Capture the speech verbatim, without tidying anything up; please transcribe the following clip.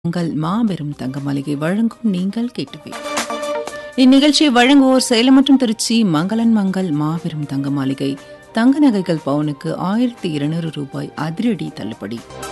உங்கள் மாபெரும் தங்க மாளிகை வழங்கும் நீங்கள் கேட்டவை. இந்நிகழ்ச்சியை வழங்குவோர் சேலம் மற்றும் திருச்சி மங்களன் மங்கள் மாபெரும் தங்க மாளிகை. தங்க நகைகள் பவுனுக்கு ஆயிரத்தி இருநூறு ரூபாய் அதிரடி தள்ளுபடி.